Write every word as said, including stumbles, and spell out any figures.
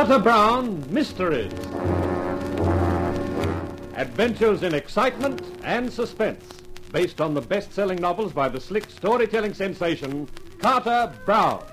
Carter Brown Mysteries. Adventures in excitement and suspense, based on the best-selling novels by the slick storytelling sensation, Carter Brown.